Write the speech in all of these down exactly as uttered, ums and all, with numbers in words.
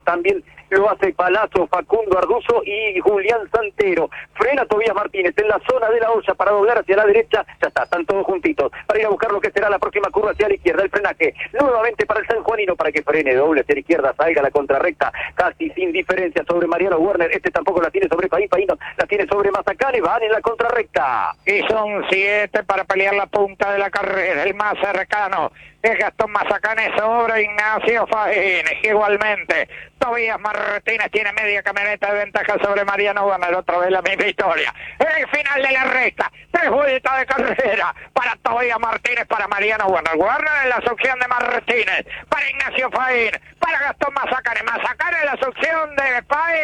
también lo hace Palazzo, Facundo Arduzo y Julián Santero. Frena Tobías Martínez en la zona de la olla para doblar hacia la derecha, ya está, están todos juntitos, para ir a buscar lo que será la próxima curva hacia la izquierda, el frenaje, nuevamente para el sanjuanino, para que frene, doble hacia la izquierda, salga la contrarrecta, casi sin diferencia sobre Mariano Werner, este tampoco la tiene sobre Faín, Faín la tiene sobre Mazacane, van en la contrarrecta. Y son siete para pelear la punta de la carrera, el más cercano es Gastón Mazacane sobre Ignacio Faín, igualmente Tobías Martínez tiene media camioneta de ventaja sobre Mariano Werner, otra vez la misma historia. En el final de la recta, tres vueltas de carrera para Tobías Martínez, para Mariano Werner. Werner en la succión de Martínez, para Ignacio Faín, para Gastón Mazacane. Mazacane en la succión de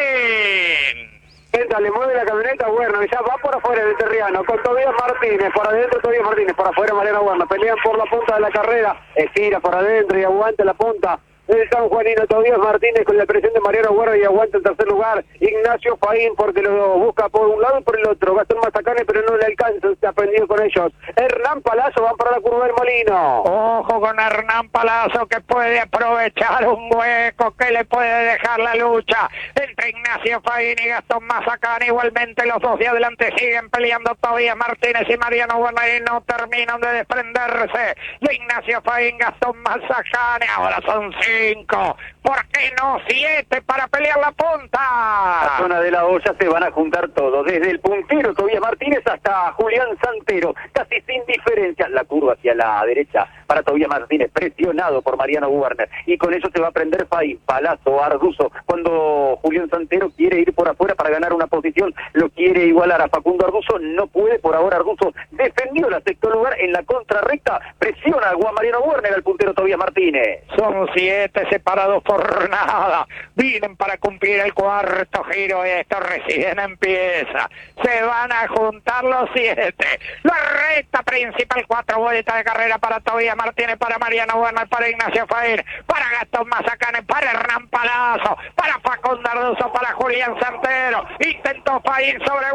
Faín. Entra, le mueve la camioneta, bueno, y ya va por afuera del Terriano, con Tobías Martínez, por adentro Tobías Martínez, por afuera Mariano Werner, pelean por la punta de la carrera, estira por adentro y aguanta la punta el sanjuanino Tobías Martínez con la presión de Mariano Werner y aguanta el tercer lugar Ignacio Faín porque lo busca por un lado y por el otro, Gastón Mazacane pero no le alcanza, está prendido con ellos. Hernán Palazzo va para la curva del Molino. Ojo con Hernán Palazzo que puede aprovechar un hueco que le puede dejar la lucha entre Ignacio Faín y Gastón Mazacane. Igualmente los dos de adelante siguen peleando Tobías Martínez y Mariano Werner y no terminan de desprenderse de Ignacio Faín, Gastón Mazacane. Ahora son cinco, ¿por qué no siete para pelear la punta? La zona de la olla se van a juntar todos, desde el puntero Tobías Martínez hasta Julián Santero, casi sin diferencia, la curva hacia la derecha para Tobías Martínez, presionado por Mariano Werner, y con eso se va a prender Faín, Palazzo, Arduzo, cuando Julián Santero quiere ir por afuera para ganar una posición, lo quiere igualar a Facundo Arduzo, no puede, por ahora Arduzo defendió el sexto lugar en la contrarrecta, presiona a Mariano Werner al puntero Tobías Martínez. Son siete separados por nada, vienen para cumplir el cuarto giro, esto recién empieza, se van a juntar los siete, la recta principal, cuatro vueltas de carrera para Tobías Martínez, para Mariano Werner, para Ignacio Faín, para Gastón Mazacane, para Hernán Palazzo, para Facundo Arduzo, para Julián Santero, intentó Faín sobre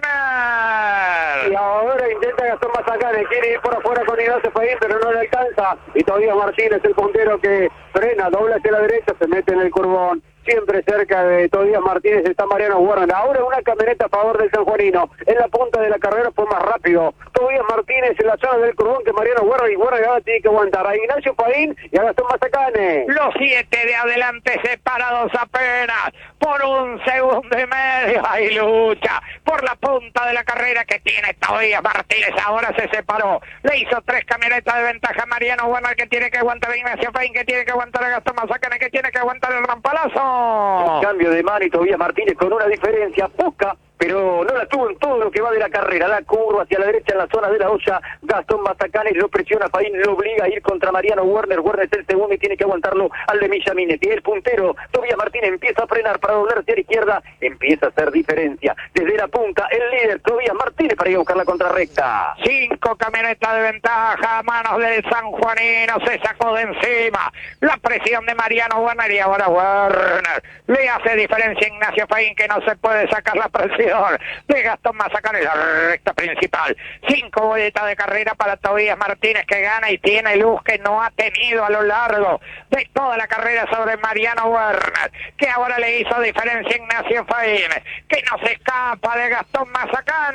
Werner, y ahora intenta Gastón Mazacane, quiere ir por afuera con Ignacio Faín, pero no le alcanza, y Tobías Martínez, el puntero que frena, dobla hacia la derecha, se mete en el curbón, siempre cerca de Tobías Martínez está Mariano Werner, ahora una camioneta a favor del sanjuanino, en la punta de la carrera fue más rápido, Tobías Martínez en la zona del curbón que Mariano Werner, y Werner ahora tiene que aguantar a Ignacio Faín y a Gastón Mazacane. Los siete de adelante separados apenas por un segundo y medio, hay lucha por la punta de la carrera que tiene Tobías Martínez, ahora se separó, le hizo tres camionetas de ventaja a Mariano Werner que tiene que aguantar a Ignacio Faín, que tiene que aguantar a Gastón Mazacane, que tiene que aguantar a Hernán Palazzo. El cambio de mano y Tobías Martínez con una diferencia poca, pero no la tuvo en todo lo que va de la carrera, la curva hacia la derecha en la zona de la olla, Gastón Mazacane lo presiona, Faín lo obliga a ir contra Mariano Werner, Werner es el segundo y tiene que aguantarlo al de Millaminetti, el puntero, Tobías Martínez empieza a frenar para doblar hacia la izquierda, empieza a hacer diferencia, desde la punta, el líder Tobías Martínez para ir a buscar la contrarrecta. Cinco camionetas de ventaja a manos del sanjuanino, se sacó de encima la presión de Mariano Werner y ahora Werner le hace diferencia a Ignacio Faín que no se puede sacar la presión de Gastón Mazacane, la recta principal, cinco vueltas de carrera para Tobías Martínez que gana y tiene luz que no ha tenido a lo largo de toda la carrera sobre Mariano Werner, que ahora le hizo diferencia a Ignacio Faín, que no se escapa de Gastón Mazacane.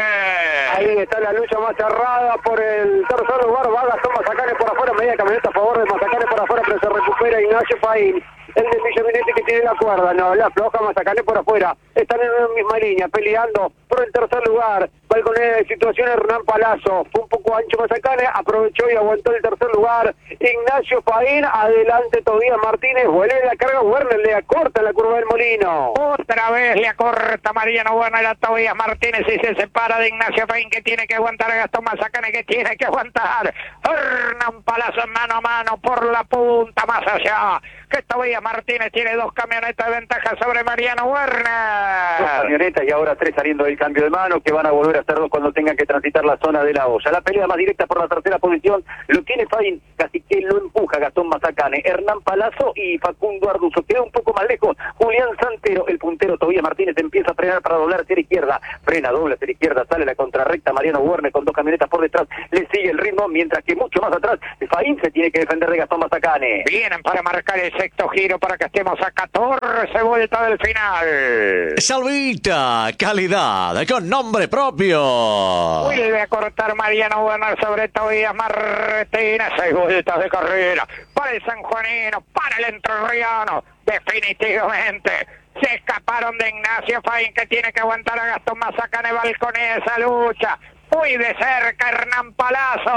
Ahí está la lucha más cerrada por el tercer lugar, va Gastón Mazacane por afuera, media camioneta a favor de Mazacane por afuera, pero se recupera Ignacio Faín. El de Millaminetti que tiene la cuerda, no, la floja Mazacane por afuera, están en una misma línea, peleando por el tercer lugar, va con la situación Hernán Palazzo, fue un poco ancho Mazacane, aprovechó y aguantó el tercer lugar, Ignacio Faín, adelante Tobías Martínez, vuelve la carga, Werner le acorta la curva del Molino. Otra vez le acorta Mariano Werner a Tobías Martínez y se separa de Ignacio Faín que tiene que aguantar a Gastón Mazacane, que tiene que aguantar Hernán Palazzo en mano a mano por la punta más allá, que Tobías Martínez tiene dos camionetas de ventaja sobre Mariano Werner. Dos camionetas y ahora tres saliendo del cambio de mano, que van a volver a hacer dos cuando tengan que transitar la zona de la olla. La pelea más directa por la tercera posición lo tiene Faín, casi que lo empuja Gastón Mazacane, Hernán Palazzo y Facundo Arduzo. Queda un poco más lejos lejos Julián Santero, el puntero Tobías Martínez empieza a frenar para doblar hacia la izquierda, frena, dobla hacia la izquierda, sale la contrarrecta Mariano Werner con dos camionetas por detrás, le sigue el ritmo, mientras que mucho más atrás Faín se tiene que defender de Gastón Mazacane. Vienen para marcar el sexto giro para que estemos a catorce vueltas del final. Salvita, calidad, con nombre propio. Vuelve a cortar Mariano Werner sobre Tobías Martínez, seis vueltas de carrera para el sanjuanino, para el entrerriano, definitivamente. Se escaparon de Ignacio Faín, que tiene que aguantar a Gastón Mazacane Balconea esa lucha. Muy de cerca Hernán Palazzo.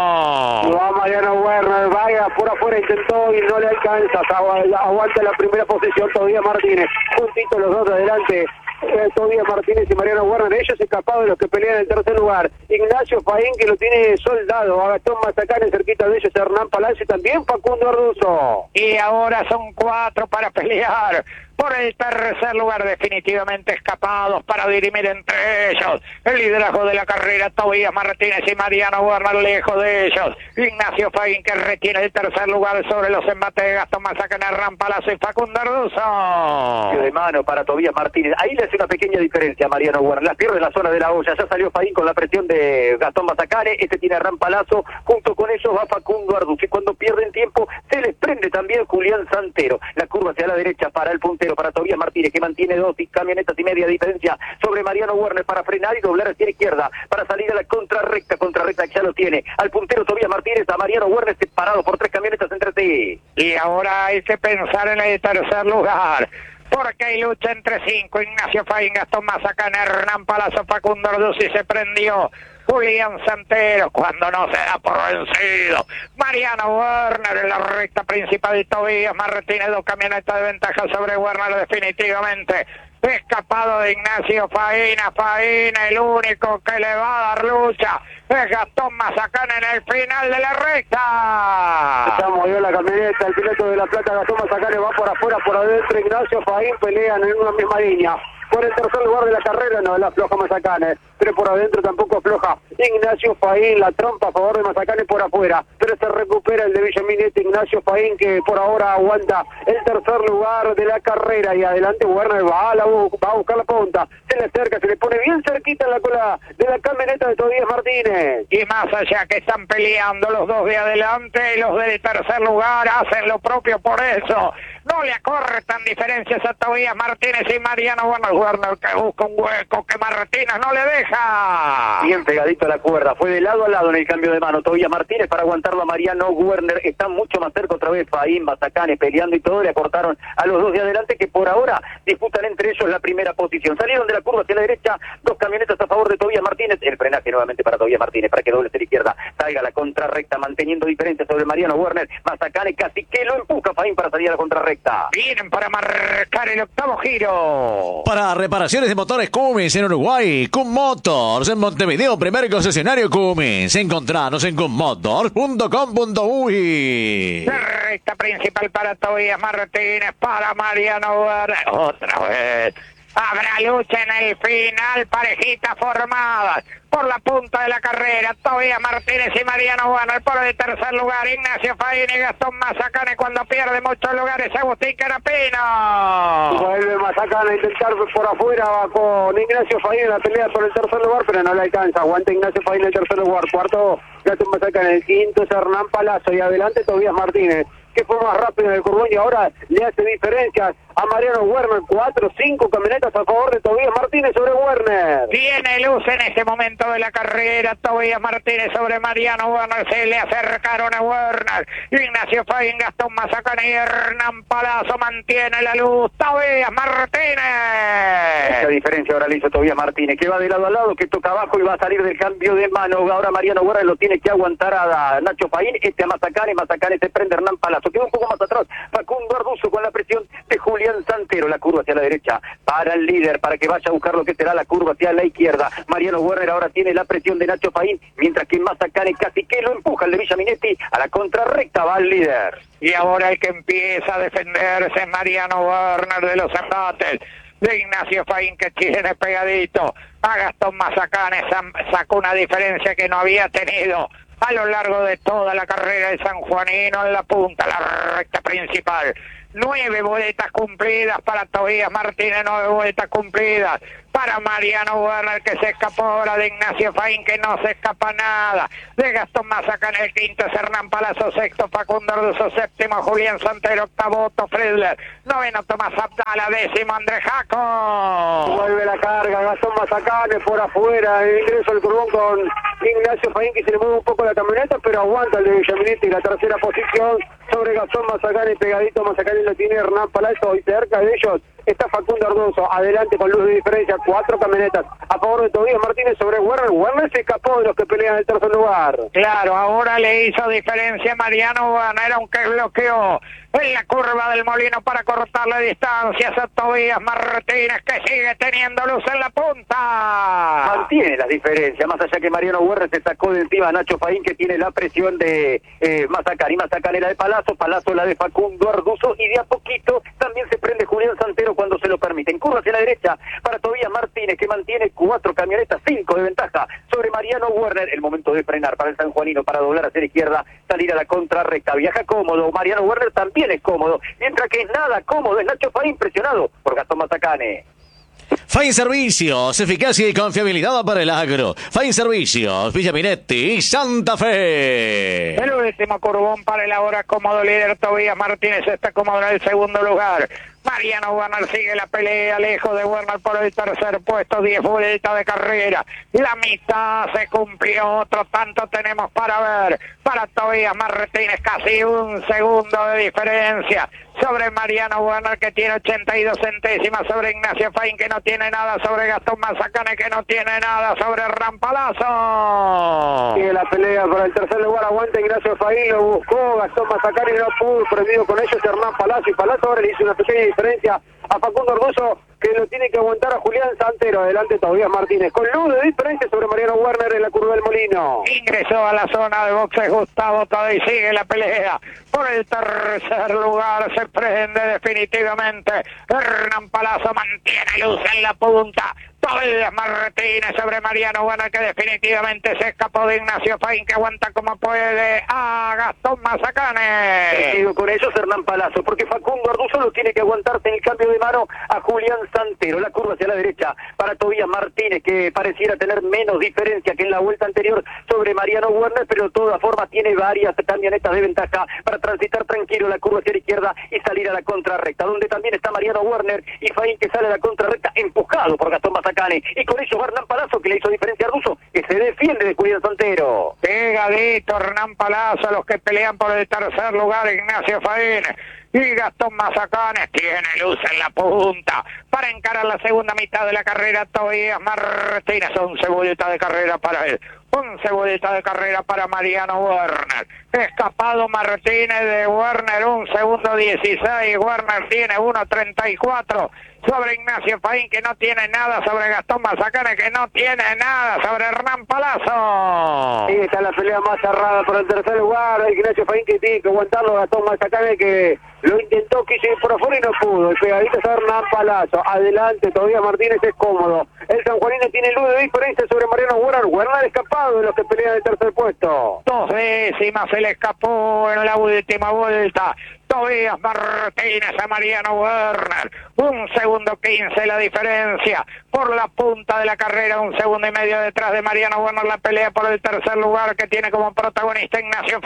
Va Mariano Werner, vaya por afuera, intentó y no le alcanza. Aguanta la primera posición Tobías Martínez. Juntito los dos de adelante. Eh, Tobías Martínez y Mariano Werner, ellos escapados de los que pelean en el tercer lugar. Ignacio Faín, que lo tiene soldado, a Gastón Mazacane cerquita de ellos, Hernán Palacio y también Facundo Arduzo. Y ahora son cuatro para pelear por el tercer lugar, definitivamente escapados para dirimir entre ellos el liderazgo de la carrera. Tobías Martínez y Mariano Werner lejos de ellos. Ignacio Faín, que retiene el tercer lugar sobre los embates de Gastón Mazacane, Hernán Palacio y Facundo Arduzo. De mano para Tobías Martínez, ahí le hace una pequeña diferencia a Mariano Werner, la pierde en la zona de la olla, ya salió Faín con la presión de Gastón Mazacane, este tiene a Hernán Palazzo, junto con ellos va Facundo Arduzo, y cuando pierden tiempo se les prende también Julián Santero. La curva hacia la derecha para el puntero, para Tobías Martínez, que mantiene dos camionetas y media de diferencia sobre Mariano Werner para frenar y doblar hacia la izquierda, para salir a la contrarrecta, contrarrecta que ya lo tiene, al puntero Tobías Martínez, a Mariano Werner separado por tres camionetas entre sí. Y ahora hay que pensar en el tercer lugar, porque hay lucha entre cinco: Ignacio Faín, Gastón Mazacane, Hernán Palazzo, Facundo Arduzo, y se prendió Julián Santero cuando no se da por vencido. Mariano Werner en la recta principal, Tobías Martínez, dos camionetas de ventaja sobre Werner definitivamente. Escapado de Ignacio Faín, a Faín, el único que le va a dar lucha es Gastón Mazacane en el final de la recta. Ya movió la camioneta, el piloto de La Plata, Gastón Mazacane, va por afuera, por adentro, Ignacio Faín, pelean en una misma línea. Por el tercer lugar de la carrera, no, la afloja Mazacane, pero por adentro tampoco afloja Ignacio Faín, la trompa a favor de Mazacane por afuera, pero se recupera el de Villaminetti, Ignacio Faín, que por ahora aguanta el tercer lugar de la carrera, y adelante Werner va a, la, va a buscar la punta, se le acerca, se le pone bien cerquita en la cola de la camioneta de Tobías Martínez. Y más allá que están peleando los dos de adelante, los del tercer lugar hacen lo propio por eso. No le acortan diferencias a Tobías Martínez y Mariano Werner. Werner que busca un hueco que Martínez no le deja. Bien pegadito a la cuerda, fue de lado a lado en el cambio de mano. Tobías Martínez para aguantarlo a Mariano Werner. Está mucho más cerca otra vez Faín, Mazacane peleando y todo. Le acortaron a los dos de adelante, que por ahora disputan entre ellos la primera posición. Salieron de la curva hacia la derecha, dos camionetas a favor de Tobías Martínez. El frenaje nuevamente para Tobías Martínez, para que doble hacia la izquierda, salga la contrarrecta manteniendo diferencia sobre Mariano Werner. Mazacane casi que lo empuja Faín para salir a la contrarrecta. Vienen para marcar el octavo giro. Para reparaciones de motores Cummins en Uruguay, Cum Motors en Montevideo, primer concesionario Cummins. Encontranos en cummotors punto com punto uy. Recta principal para Tobías Martínez, para Mariano Werner. Otra vez. Habrá lucha en el final, parejitas formadas por la punta de la carrera. Tobías Martínez y Mariano Werner por el tercer lugar. Ignacio Faín y Gastón Mazacane cuando pierde muchos lugares. Agustín Carapino. Vuelve Mazacane a intentar por afuera con Ignacio Faín en la pelea por el tercer lugar, pero no le alcanza. Aguanta Ignacio Faín en el tercer lugar. Cuarto, Gastón Mazacane. El quinto es Hernán Palazzo y adelante Tobías Martínez, que fue más rápido en el curbón y ahora le hace diferencias a Mariano Werner. Cuatro, cinco camionetas a favor de Tobías Martínez sobre Werner. Tiene luz en este momento de la carrera. Tobías Martínez sobre Mariano Werner. Se le acercaron a Werner. Ignacio Faín, Gastón Mazacane y Hernán Palazzo mantiene la luz. Tobías Martínez. Esa diferencia ahora le hizo Tobías Martínez, que va de lado a lado, que toca abajo y va a salir del cambio de mano. Ahora Mariano Werner lo tiene que aguantar a Nacho Faín, este a Mazacane. Mazacane se prende Hernán Palazzo. Quedó un poco más atrás Facundo Arduzo con la presión de Julián Santero. La curva hacia la derecha para el líder, para que vaya a buscar lo que será la curva hacia la izquierda. Mariano Werner ahora tiene la presión de Nacho Faín, mientras que Mazacane casi que lo empuja el de Villaminetti a la contrarrecta. Va el líder. Y ahora el que empieza a defenderse es Mariano Werner de los embates de Ignacio Faín, que tiene pegadito a Gastón Mazacane. Sacó una diferencia que no había tenido a lo largo de toda la carrera del sanjuanino en la punta, la recta principal. Nueve vueltas cumplidas para Tobías Martínez, nueve vueltas cumplidas para Mariano Werner, que se escapó ahora de Ignacio Faín, que no se escapa nada, de Gastón Mazacane, el quinto es Hernán Palazzo, sexto Facundo Arduzo, séptimo Julián Santero, octavo Otto Friedler, noveno Tomás Abdala, décimo André Jaco. Vuelve la carga, Gastón Mazacane por afuera, el ingreso al curbón con Ignacio Faín, que se le mueve un poco la camioneta, pero aguanta el de Villaminetti, la tercera posición sobre Gastón Mazacane, pegadito Mazacane lo tiene Hernán Palazzo, y cerca de ellos está Facundo Arduzo, adelante con luz de diferencia, cuatro camionetas a favor de Tobías Martínez sobre Werner. Werner se escapó de los que pelean en el tercer lugar. Claro, ahora le hizo diferencia Mariano Werner, aunque bloqueó en la curva del Molino para cortarle distancias a Tobías Martínez, que sigue teniendo luz en la punta. Mantiene las diferencias, más allá que Mariano Werner se sacó de encima a Nacho Faín, que tiene la presión de eh, Mazacane, y Mazacane la de Palazzo, Palazzo la de Facundo Arduzo, y de a poquito también se prende Julián Santero cuando se lo permiten. Curva hacia la derecha para Tobías Martínez, que mantiene cuatro camionetas, cinco de ventaja sobre Mariano Werner. El momento de frenar para el sanjuanino, para doblar hacia la izquierda, salir a la contrarrecta. Viaja cómodo, Mariano Werner también es cómodo, mientras que es nada cómodo es Nacho Faín, presionado por Gastón Mazacane. Fain Servicios, eficacia y confiabilidad para el agro. Fain Servicios, Villaminetti y Santa Fe. El último curbón para el ahora cómodo líder Tobías Martínez, está cómodo en el segundo lugar. Mariano Werner sigue la pelea, lejos de Werner por el tercer puesto, diez vueltas de carrera. La mitad se cumplió, otro tanto tenemos para ver. Para Tobías Martínez, casi un segundo de diferencia sobre Mariano Werner, que tiene ochenta y dos centésimas, sobre Ignacio Faín, que no tiene nada, sobre Gastón Mazacane, que no tiene nada, sobre Hernán Palazzo. Sigue la pelea para el tercer lugar, aguanta Ignacio Faín, lo buscó Gastón Mazacane y no pudo, perdido con ellos Hernán Palazzo, y Palazzo ahora le hizo una pequeña diferencia a Facundo Arduzo, que lo tiene que aguantar a Julián Santero. Adelante Tobías Martínez, con luz de diferencia sobre Mariano Werner en la curva del Molino. Ingresó a la zona de boxes Gustavo Tadei, sigue la pelea por el tercer lugar, se prende definitivamente. Hernán Palazzo mantiene luz en la punta. Tobías Martínez sobre Mariano Werner, que definitivamente se escapó de Ignacio Faín, que aguanta como puede a Gastón Mazacane. Sigo con ellos Hernán Palazzo, porque Facundo Arduzo lo tiene que aguantarse en el cambio de mano a Julián Santero. La curva hacia la derecha para Tobías Martínez, que pareciera tener menos diferencia que en la vuelta anterior sobre Mariano Werner, pero de todas formas tiene varias camionetas de ventaja para transitar tranquilo la curva hacia la izquierda y salir a la contrarrecta, donde también está Mariano Werner y Faín, que sale a la contrarrecta empujado por Gastón Mazacane. Y con eso Hernán Palazzo, que le hizo diferencia a Arduzo, que se defiende de Julián Santero. Pegadito Hernán Palazzo, los que pelean por el tercer lugar, Ignacio Faín y Gastón Mazacane. Tiene luz en la punta para encarar la segunda mitad de la carrera. Tobías Martínez, once vueltas de carrera para él, once vueltas de carrera para Mariano Werner. Escapado Martínez de Werner, un segundo dieciséis. Werner tiene uno treinta y cuatro sobre Ignacio Faín, que no tiene nada, sobre Gastón Mazacane, que no tiene nada, sobre Hernán Palazzo. Ahí está la pelea más cerrada por el tercer lugar. Ignacio Faín, que tiene que aguantarlo. Gastón Mazacane, que lo intentó, quiso ir por afuera y no pudo. El pegadito es Hernán Palazzo. Adelante, Tobías Martínez es cómodo. El sanjuanino tiene luz de diferencia sobre Mariano Werner. Werner escapado de los que pelean el tercer puesto. Dos décimas se le escapó en la última vuelta. Tobías Martínez a Mariano Werner, un segundo quince la diferencia por la punta de la carrera, un segundo y medio detrás de Mariano Werner. La pelea por el tercer lugar, que tiene como protagonista Ignacio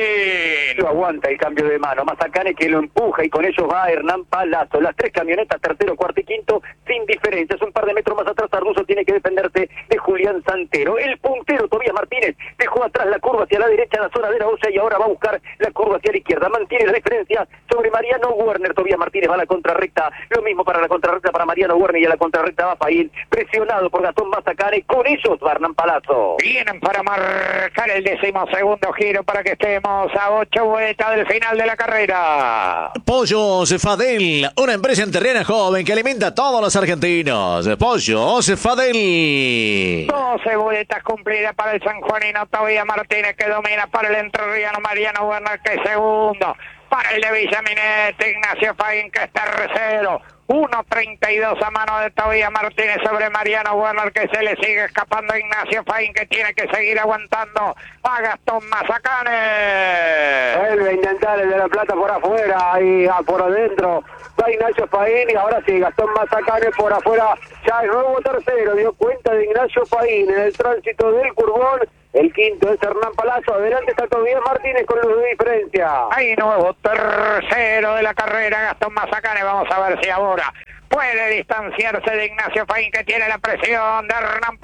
Faín. Lo aguanta el cambio de mano, Mazacane, que lo empuja, y con ellos va Hernán Palazzo. Las tres camionetas, tercero, cuarto y quinto, sin diferencias. Un par de metros más atrás Arduzo tiene que defenderse de Julián Santero. El puntero Tobías Martínez dejó atrás la curva hacia la derecha, la zona de la ósea, y ahora va a buscar la curva hacia la izquierda. Mantiene la diferencia sobre Mariano Werner. Tobías Martínez va a la contrarrecta, lo mismo para la contrarrecta para Mariano Werner, y a la contrarrecta va Faín, presionado por Gastón Mazacane. Con ellos va Hernán Palazzo. Vienen para marcar el decimosegundo giro, para que estemos a ocho vueltas del final de la carrera. Pollos Fadel, una empresa enterrena joven que alimenta a todos los argentinos. Pollos Fadel. doce vueltas cumplidas para el sanjuanino Tobías Martínez, que domina para el entrerriano Mariano Werner, que es segundo. para el de Villaminete, Ignacio Faín, que es tercero. uno treinta y dos a mano de Tobías Martínez sobre Mariano Werner, que se le sigue escapando a Ignacio Faín, que tiene que seguir aguantando a Gastón Mazacane. Vuelve a intentar el de La Plata por afuera, ahí por adentro va Ignacio Faín, y ahora sí, Gastón Mazacane por afuera, ya el nuevo tercero, dio cuenta de Ignacio Faín en el tránsito del Curbón. El quinto es Hernán Palazzo, adelante está Tobías Martínez con los de diferencia. Hay nuevo tercero de la carrera, Gastón Mazacane, vamos a ver si ahora puede distanciarse de Ignacio Faín, que tiene la presión de Hernán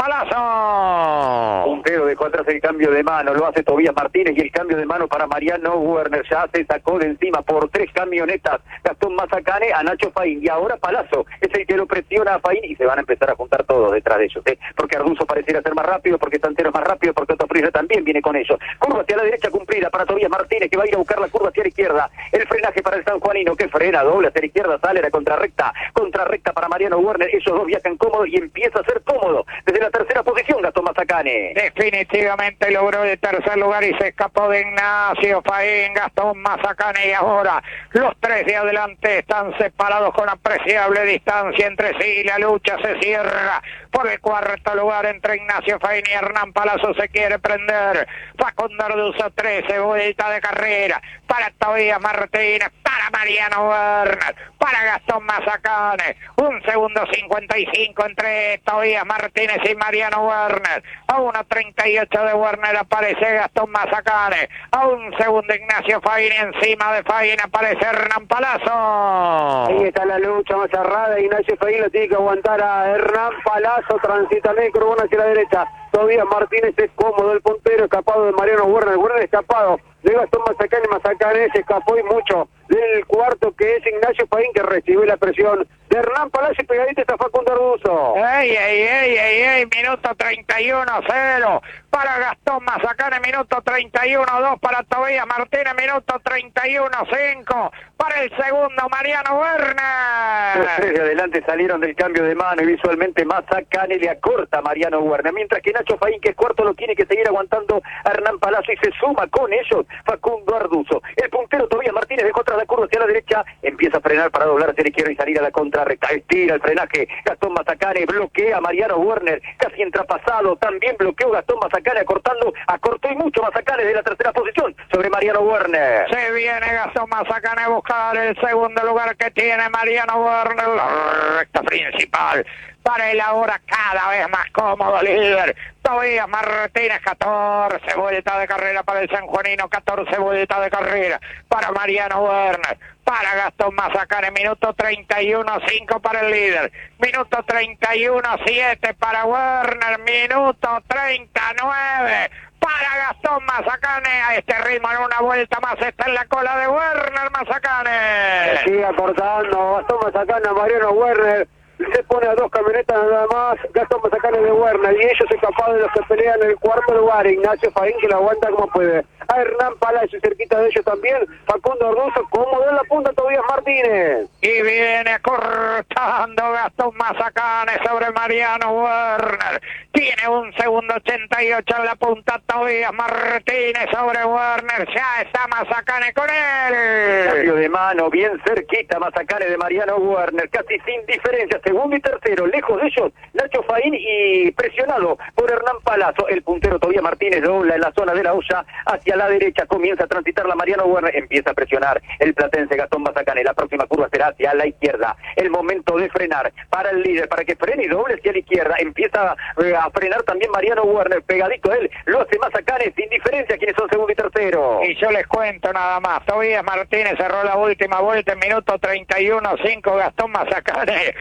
Palazzo. Puntero dejó atrás el cambio de mano, lo hace Tobías Martínez, y el cambio de mano para Mariano Werner, ya se sacó de encima por tres camionetas Gastón Mazacane a Nacho Faín, y ahora Palazzo es el que lo presiona a Faín, y se van a empezar a juntar todos detrás de ellos, ¿eh? Porque Arduzo pareciera ser más rápido, porque Santero es más rápido, porque Otto Frisa también viene con ellos. Curva hacia la derecha cumplida para Tobías Martínez, que va a ir a buscar la curva hacia la izquierda. El frenaje para el sanjuanino, que frena, doble hacia la izquierda, sale la contrarrecta, contrarrecta para Mariano Werner. Esos dos viajan cómodos y empieza a ser cómodo desde la tercera posición Gastón Mazacane. Definitivamente logró el tercer lugar y se escapó de Ignacio Faín, Gastón Mazacane, y ahora los tres de adelante están separados con apreciable distancia entre sí. La lucha se cierra por el cuarto lugar entre Ignacio Faín y Hernán Palazzo. Se quiere prender Facundo Arduzo, trece, vuelta de carrera para Tobías Martínez, para Mariano Werner, para Gastón Mazacane. Un segundo cincuenta y cinco entre Tobías Martínez y Mariano Werner. A uno treinta y ocho de Werner aparece Gastón Mazacane. A un segundo Ignacio Faín, encima de Faín aparece Hernán Palazzo. Ahí está la lucha más cerrada. Ignacio Faín lo tiene que aguantar a Hernán Palazzo. Transita medio Curbón hacia la derecha. Tobías Martínez es cómodo, el puntero escapado de Mariano Werner. Werner escapado de Gastón Mazacane. Mazacane se escapó y mucho del cuarto, que es Ignacio Faín, que recibe la presión de Hernán Palazzo, y pegadito está Facundo Arduzo. ¡Ey, ey, ey, ey, ey! Minuto treinta y uno cero para Gastón Mazacane, minuto treinta y uno dos para Tobías Martínez, minuto treinta y uno cinco para el segundo Mariano Werner. Los tres de adelante salieron del cambio de mano y visualmente Mazacane le acorta a Mariano Werner, mientras que Nacho Faín, que es cuarto, lo tiene que seguir aguantando a Hernán Palazzo, y se suma con ellos Facundo Arduzo. El puntero Tobías Martínez dejó atrás la curva hacia la derecha, empieza a frenar para doblar hacia la izquierda y salir a la contrarrecta. Estira el frenaje Gastón Mazacane, bloquea a Mariano Werner, casi entrapasado, también bloqueó Gastón Mazacane, acortando, acortó y mucho Mazacane de la tercera posición sobre Mariano Werner. Se viene Gastón Mazacane a buscar el segundo lugar que tiene Mariano Werner, la recta principal para el ahora cada vez más cómodo líder Tobías Martínez. Catorce vueltas de carrera para el sanjuanino, catorce vueltas de carrera para Mariano Werner, para Gastón Mazacane, minuto treinta y uno cinco para el líder, minuto treinta y uno siete para Werner, minuto treinta y nueve para Gastón Mazacane. A este ritmo, en una vuelta más está en la cola de Werner Mazacane. Sigue acortando Gastón Mazacane a Mariano Werner. Se pone a dos camionetas nada más Gastón Mazacane de Werner, y ellos escapados de los que pelean en el cuarto lugar. Ignacio Faín, que lo aguanta como puede. A Hernán Palazzo, cerquita de ellos también Facundo Arduzo, cómodo en la punta Tobías Martínez. Y viene cortando Gastón Mazacane sobre Mariano Werner. Tiene un segundo ochenta y ocho en la punta Tobías Martínez sobre Werner. Ya está Mazacane con él. Cambio de mano, bien cerquita Mazacane de Mariano Werner, casi sin diferencia. Segundo y tercero, lejos de ellos, Nacho Faín, y presionado por Hernán Palazzo. El puntero Tobías Martínez dobla en la zona de la olla hacia la derecha, comienza a transitar la Mariano Werner, empieza a presionar el platense Gastón Mazacane. La próxima curva será hacia la izquierda. El momento de frenar para el líder, para que frene y doble hacia la izquierda. Empieza eh, a frenar también Mariano Werner, pegadito a él, lo hace Mazacane sin diferencia, quienes son segundo y tercero. Y yo les cuento nada más, Tobías Martínez cerró la última vuelta en minuto treinta y uno cinco, Gastón Mazacane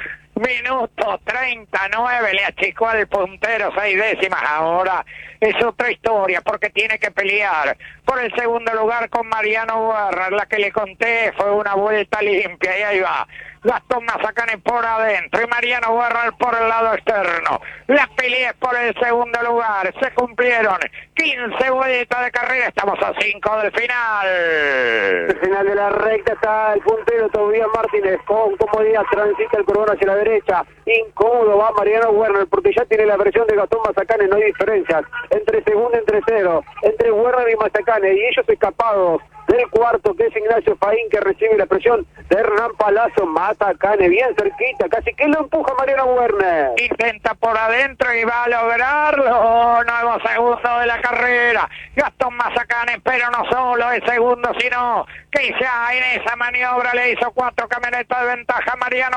minuto treinta y nueve, le achicó al puntero seis décimas. Ahora es otra historia, porque tiene que pelear por el segundo lugar con Mariano Werner. La que le conté fue una vuelta limpia, y ahí va Gastón Mazacane por adentro y Mariano Werner por el lado externo. La pelea es por el segundo lugar. Se cumplieron quince vueltas de carrera, estamos a cinco del final. El final de la recta está el puntero Tobías Martínez con comodidad, transita el Curbón hacia la derecha. derecha, incómodo va Mariano Werner, porque ya tiene la presión de Gastón Mazacane, no hay diferencias, entre segundo y entre cero, entre Werner y Mazacane, y ellos escapados del cuarto, que es Ignacio Faín, que recibe la presión de Hernán Palazzo. Mazacane bien cerquita, casi que lo empuja Mariano Werner. Intenta por adentro y va a lograrlo. Nuevo segundo de la carrera. Gastón Mazacane, pero no solo es segundo, sino que ya en esa maniobra le hizo cuatro camionetas de ventaja a Mariano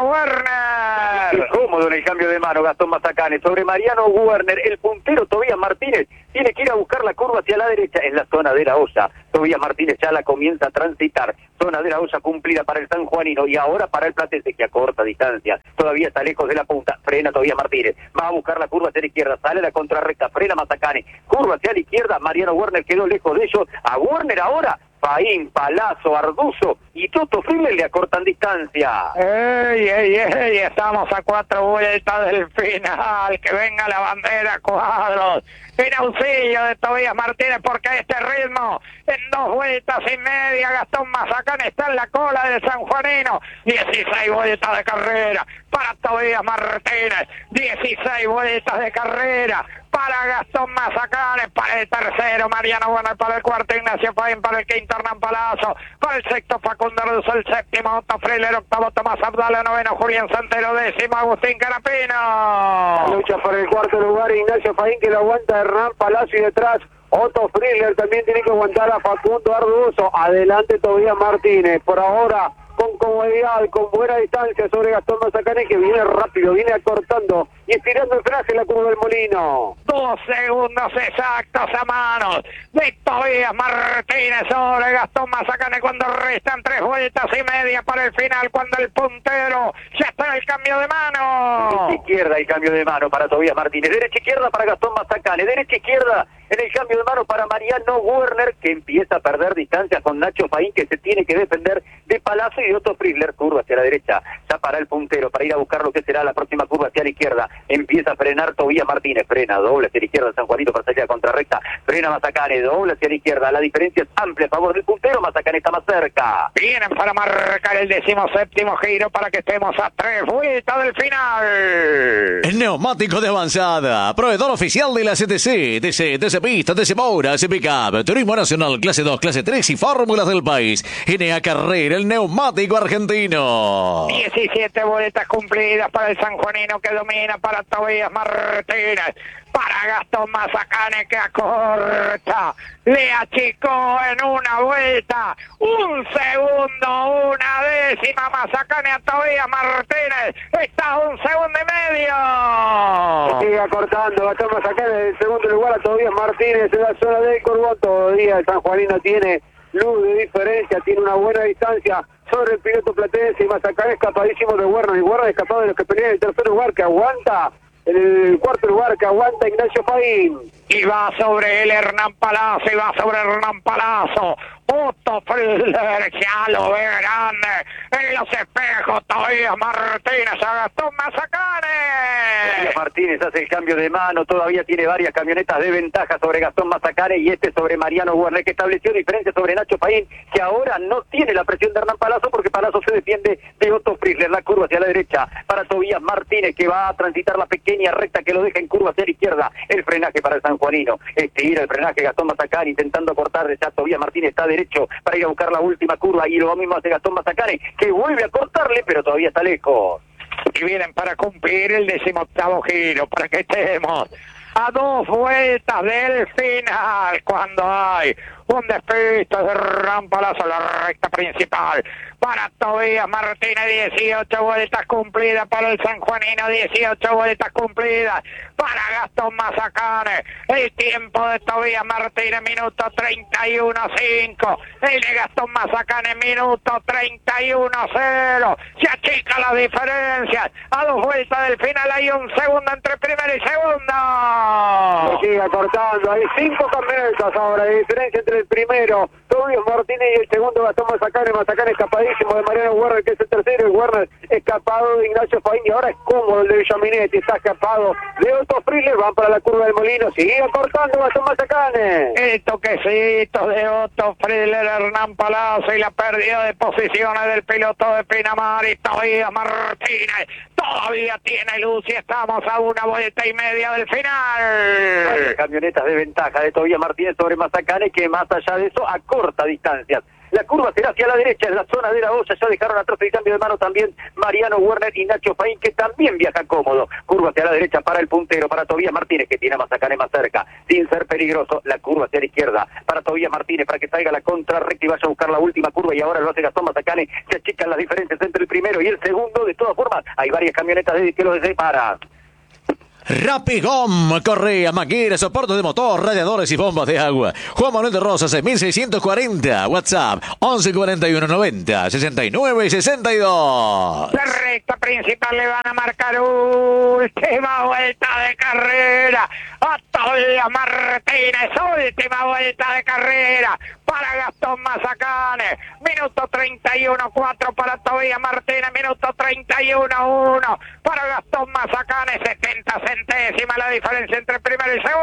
Werner. Cómodo en el cambio de mano Gastón Mazacane sobre Mariano Werner. El puntero Tobías Martínez tiene que ir a buscar la curva hacia la derecha en la zona de la olla. Tobías Martínez ya la comienza a transitar. Zona de la olla cumplida para el sanjuanino y ahora para el platense, que a corta distancia todavía está lejos de la punta. Frena Tobías Martínez, va a buscar la curva hacia la izquierda, sale la contrarrecta, frena Mazacane, curva hacia la izquierda. Mariano Werner quedó lejos de ellos. A Werner ahora Faín, Palazzo, Arduzo y Toto Friedler le acortan distancia. ¡Ey, ey, ey! Estamos a cuatro vueltas del final. Que venga la bandera, Cuadros. En auxilio de Tobías Martínez, porque a este ritmo, en dos vueltas y media, Gastón Mazacane está en la cola del sanjuanino. dieciséis vueltas de carrera para Tobías Martínez. dieciséis vueltas de carrera para Gastón Mazacane, para el tercero Mariano Werner, para el cuarto Ignacio Faín, para el quinto Hernán Palazzo, para el sexto Facundo Arduzo, el séptimo Otto Friedler, octavo Tomás Abdala, noveno Julián Santero, décimo Agustín Carapino. Lucha por el cuarto lugar Ignacio Faín, que lo aguanta Hernán Palazzo, y detrás Otto Friedler también tiene que aguantar a Facundo Arduzo. Adelante Tobías Martínez, por ahora con comodidad, con buena distancia sobre Gastón Mazacane, que viene rápido, viene acortando y estirando el frenaje en la curva del Molino. Dos segundos exactos a manos de Tobías Martínez sobre Gastón Mazacane cuando restan tres vueltas y media para el final, cuando el puntero ya está en el cambio de mano. Derecha izquierda el cambio de mano para Tobías Martínez, derecha izquierda para Gastón Mazacane, derecha izquierda en el cambio de mano para Mariano Werner, que empieza a perder distancia con Nacho Faín, que se tiene que defender de Palazzo, y de Otto Friedler, curva hacia la derecha, ya para el puntero, para ir a buscar lo que será la próxima curva hacia la izquierda. Empieza a frenar Tobías Martínez, frena, doble hacia la izquierda San Juanito para salir a contrarrecta, frena Mazacane, doble hacia la izquierda, la diferencia es amplia a favor del puntero, Mazacane está más cerca. Vienen para marcar el decimoséptimo giro para que estemos a tres vueltas del final. El neumático de avanzada, proveedor oficial de la C T C, T C, T C Pista, T C Moura, C Pickup, Turismo Nacional, clase dos, clase tres y fórmulas del país. N A Carrera, el neumático argentino. diecisiete vueltas cumplidas para el sanjuanino, que domina para Tobías Martínez, para Gastón Mazacane, que acorta, le achicó en una vuelta, un segundo, una décima, Mazacane a Tobías Martínez, está a un segundo y medio. Sigue acortando Gastón Mazacane en segundo lugar a Tobías Martínez en la zona del Corbón. Todavía el sanjuanino tiene luz de diferencia, tiene una buena distancia sobre el piloto platense, y Mazacane escapadísimo de Werner, y Werner escapado de los que pelean en el tercer lugar, que aguanta en el cuarto lugar, que aguanta Ignacio Faín. Y va sobre él Hernán Palazzo, y va sobre Hernán Palazzo. Otto Friedler ya lo ve grande en los espejos. Tobías Martínez a Gastón Mazacane. Tobías Martínez hace el cambio de mano, todavía tiene varias camionetas de ventaja sobre Gastón Mazacane, y este sobre Mariano Werner, que estableció diferencia sobre Nacho Faín, que ahora no tiene la presión de Hernán Palazzo, porque Palazzo se defiende de Otto Friedler. La curva hacia la derecha para Tobías Martínez, que va a transitar la pequeña recta que lo deja en curva hacia la izquierda. El frenaje para el sanjuanino, estira el frenaje Gastón Mazacane intentando cortar, ya Tobías Martínez está derecho para ir a buscar la última curva, y lo mismo hace Gastón Mazacane, que vuelve a cortarle, pero todavía está lejos. Y vienen para cumplir el decimoctavo giro, para que estemos a dos vueltas del final, cuando hay un despiste de Hernán Palazzo a la recta principal para Tobías Martínez. Dieciocho vueltas cumplidas para el sanjuanino, dieciocho vueltas cumplidas para Gastón Mazacane. El tiempo de Tobías Martínez, minuto treinta y uno cinco. El de Gastón Mazacane, minuto treinta y uno cero. Se achica la diferencia. A dos vueltas del final hay un segundo entre primero y segundo. Se sigue cortando, hay cinco camionetas ahora de diferencia entre el primero Tobías Martínez y el segundo Gastón Mazacane. Mazacane escapadísimo de Mariano Werner, que es el tercero, y Werner escapado de Ignacio Faín, y ahora es cómodo el de Villaminetti, está escapado de Otto Friedler, van para la curva del Molino, sigue cortando Gastón Mazacane. El toquecito de Otto Friedler, Hernán Palazzo, y la pérdida de posiciones del piloto de Pinamar, y Tobías Martínez. todavía tiene luz y estamos a una vuelta y media del final. Varias camionetas de ventaja de Tobías Martínez sobre Mazacane, que más allá de eso acorta distancias. La curva será hacia la derecha, en la zona de la olla, ya dejaron atrás el cambio de mano también Mariano Werner y Nacho Faín, que también viaja cómodo. Curva hacia la derecha para el puntero, para Tobías Martínez, que tiene a Mazacane más cerca, sin ser peligroso. La curva hacia la izquierda para Tobías Martínez, para que salga la contra recta y vaya a buscar la última curva, y ahora lo hace Gastón Mazacane. Se achican las diferencias entre el primero y el segundo. De todas formas, hay varias camionetas de que lo separan. Rapigom, correa, mangueras, soporte de motor, radiadores y bombas de agua. Juan Manuel de Rosas, seis mil seiscientos cuarenta. WhatsApp, once cuarenta y uno noventa, sesenta y nueve sesenta y dos. La recta principal le van a marcar última vuelta de carrera a Tobías Martínez. Última vuelta de carrera para Gastón Mazacane. Minuto treinta y uno cuatro para Tobías Martínez. Minuto treinta y uno uno para Gastón Mazacane. setenta centésimas la diferencia entre el primero y el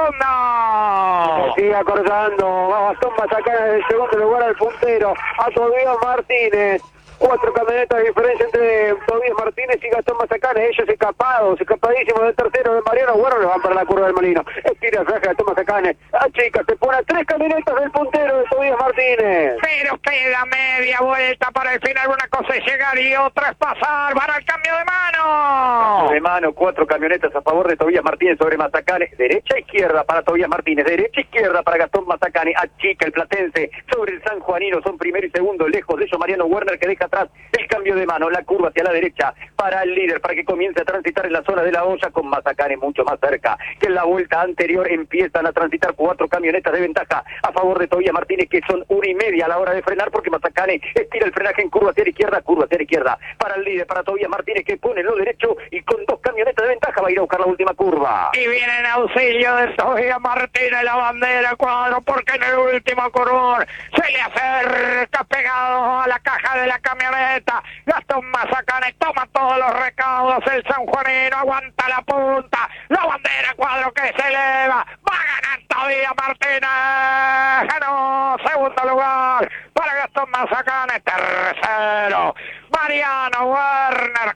segundo. Sigue acortando. Gastón Mazacane del segundo lugar al puntero. A Tobías Martínez. Cuatro camionetas de diferencia entre Tobías Martínez y Gastón Mazacane. Ellos escapados, escapadísimos del tercero de Mariano Werner. Van para la curva del Molino. Estira el Gastón Mazacane. Ah, chicas, se pone a tres camionetas del puntero de Tobías Martínez. Pero queda media vuelta para el final. Una cosa es llegar y otra es pasar. Van al cambio de mano. De mano, cuatro camionetas a favor de Tobías Martínez sobre Mazacane. Derecha, izquierda para Tobías Martínez. Derecha, izquierda para Gastón Mazacane. Achica el platense sobre el sanjuanino. Son primero y segundo. Lejos de ellos Mariano Werner, que deja atrás el cambio de mano. La curva hacia la derecha para el líder, para que comience a transitar en la zona de la olla, con Mazacane mucho más cerca que en la vuelta anterior. Empiezan a transitar cuatro camionetas de ventaja a favor de Tobías Martínez, que son una y media a la hora de frenar, porque Mazacane estira el frenaje en curva hacia la izquierda. Curva hacia la izquierda para el líder, para Tobías Martínez, que pone lo derecho y con dos camionetas de ventaja va a ir a buscar la última curva. Y viene en auxilio de Tobías Martínez la bandera cuadro, porque en el último curvón se le acerca pegado a la caja de la camioneta Gastón Mazacane. Toma todos los recaudos el sanjuanino, aguanta la punta, la bandera cuadro que se eleva. Va a ganar Tobías Martínez. Ganó. Segundo lugar para Gastón Mazacane. Tercero Mariano Werner.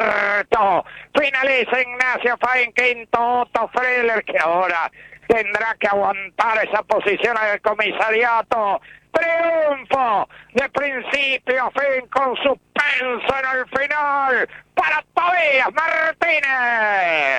Cuarto finaliza Ignacio Faín. Quinto Otto Freller, que ahora tendrá que aguantar esa posición en el comisariato. Triunfo de principio a fin, con suspenso en el final para Tobías Martínez.